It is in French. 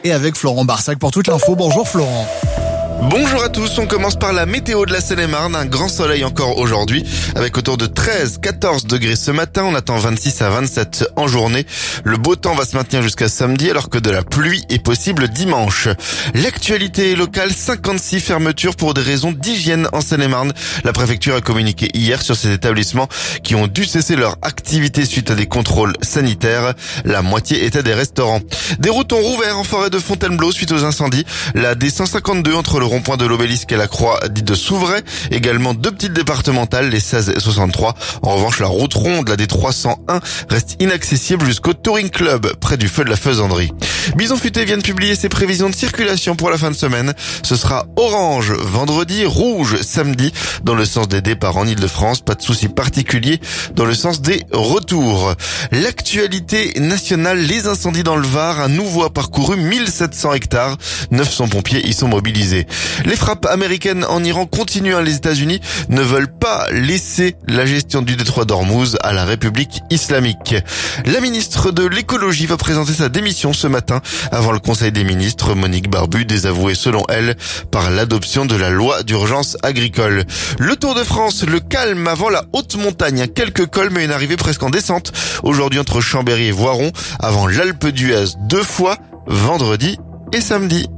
et avec Florent Barsac pour toute l'info. Bonjour Florent. Bonjour à tous, on commence par la météo de la Seine-et-Marne, un grand soleil encore aujourd'hui, avec autour de 13-14 degrés ce matin, on attend 26 à 27 en journée. Le beau temps va se maintenir jusqu'à samedi, alors que de la pluie est possible dimanche. L'actualité locale, 56 fermetures pour des raisons d'hygiène en Seine-et-Marne. La préfecture a communiqué hier sur ces établissements qui ont dû cesser leur activité suite à des contrôles sanitaires. La moitié étaient des restaurants. Des routes ont rouvert en forêt de Fontainebleau suite aux incendies. La D152 entre le rond-point de l'Obélisque et la croix dite de Souvray. Également 2 petites départementales, les 16 et 63. En revanche, la route ronde, la D301, reste inaccessible jusqu'au Touring Club, près du feu de la Faisanderie. Bison Futé vient de publier ses prévisions de circulation pour la fin de semaine. Ce sera orange vendredi, rouge samedi, dans le sens des départs en Ile-de-France. Pas de souci particulier dans le sens des retours. L'actualité nationale, les incendies dans le Var. Un nouveau a parcouru 1700 hectares. 900 pompiers y sont mobilisés. Les frappes américaines en Iran continuent. Les États-Unis ne veulent pas laisser la gestion du détroit d'Ormuz à la République islamique. La ministre de l'écologie va présenter sa démission ce matin avant le Conseil des ministres. Monique Barbu, désavouée selon elle par l'adoption de la loi d'urgence agricole. Le Tour de France, le calme avant la haute montagne. Quelques cols mais une arrivée presque en descente. Aujourd'hui entre Chambéry et Voiron, avant l'Alpe d'Huez 2 fois, vendredi et samedi.